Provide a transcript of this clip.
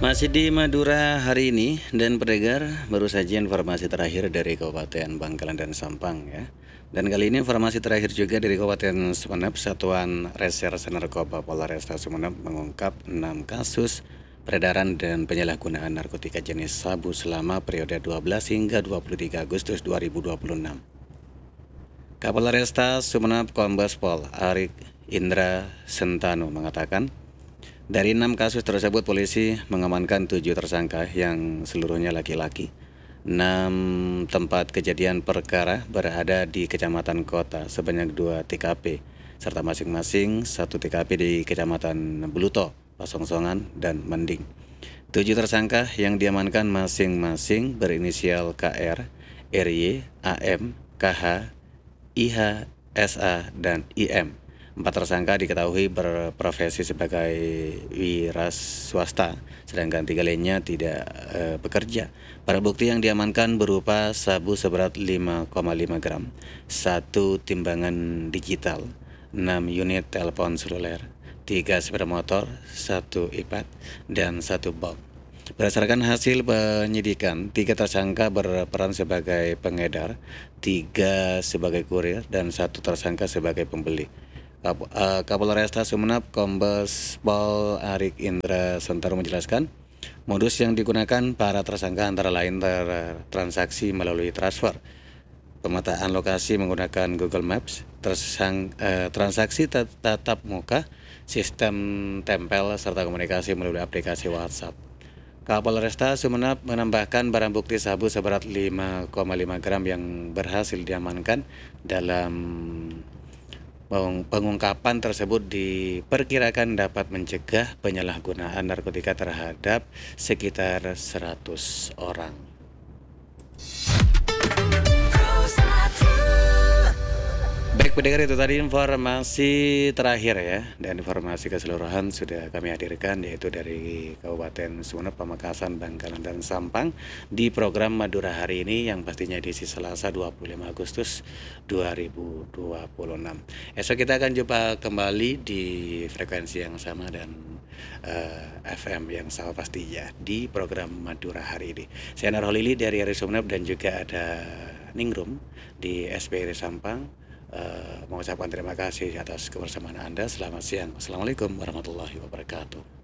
Masih di Madura hari ini dan pendengar baru saja informasi terakhir dari Kabupaten Bangkalan dan Sampang ya. Dan kali ini informasi terakhir juga dari Kabupaten Sumeneb, Satuan Reserse Narkoba Polresta Sumeneb mengungkap 6 kasus peredaran dan penyalahgunaan narkotika jenis sabu selama periode 12 hingga 23 Agustus 2026. Kapolresta Sumeneb Kombes Pol Arik Indra Sentanu mengatakan, dari 6 kasus tersebut, polisi mengamankan 7 tersangka yang seluruhnya laki-laki. 6 tempat kejadian perkara berada di Kecamatan Kota sebanyak 2 TKP, serta masing-masing 1 TKP di Kecamatan Beluto, Pasongsongan, dan Mending. 7 tersangka yang diamankan masing-masing berinisial KR, RY, AM, KH, IH, SA, dan IM. 4 tersangka diketahui berprofesi sebagai wira swasta, sedangkan 3 lainnya tidak bekerja. Barang bukti yang diamankan berupa sabu seberat 5,5 gram, 1 timbangan digital, 6 unit telepon seluler, 3 sepeda motor, 1 iPad, dan 1 bom. Berdasarkan hasil penyidikan, 3 tersangka berperan sebagai pengedar, 3 sebagai kurir, dan 1 tersangka sebagai pembeli. Kapolresta Sumeneb Kombes Pol Arik Indra Sentaro menjelaskan, modus yang digunakan para tersangka antara lain transaksi melalui transfer, pemetaan lokasi menggunakan Google Maps, transaksi tatap muka, sistem tempel, serta komunikasi melalui aplikasi WhatsApp. Kapolresta Sumeneb menambahkan barang bukti sabu seberat 5,5 gram yang berhasil diamankan. Dalam pengungkapan tersebut diperkirakan dapat mencegah penyalahgunaan narkotika terhadap sekitar 100 orang. Baik pendengar, itu tadi informasi terakhir ya, dan informasi keseluruhan sudah kami hadirkan, yaitu dari Kabupaten Sumeneb, Pamekasan, Bangkalan, dan Sampang di program Madura hari ini yang pastinya edisi Selasa 25 Agustus 2026. Esok kita akan jumpa kembali di frekuensi yang sama dan FM yang sama pastinya di program Madura hari ini. Saya Narholili dari RRI Sumeneb dan juga ada Ningrum di SPRI Sampang. Mengucapkan terima kasih atas kebersamaan Anda. Selamat siang. Assalamualaikum warahmatullahi wabarakatuh.